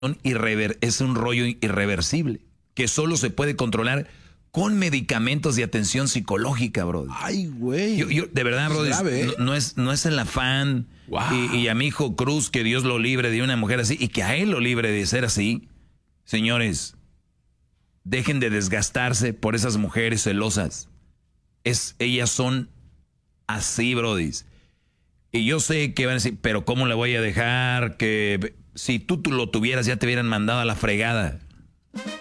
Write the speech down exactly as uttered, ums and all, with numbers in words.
irrever- es un rollo irreversible que solo se puede controlar con medicamentos de atención psicológica, bro. Ay, güey. Yo, yo, de verdad, bro, ¿eh? no, no, es, no es el afán. Wow. Y, y a mi hijo Cruz, que Dios lo libre de una mujer así y que a él lo libre de ser así. Señores, dejen de desgastarse por esas mujeres celosas. Es, ellas son así, brodis. Y yo sé que van a decir, pero ¿cómo la voy a dejar? Que si tú, tú lo tuvieras ya te hubieran mandado a la fregada.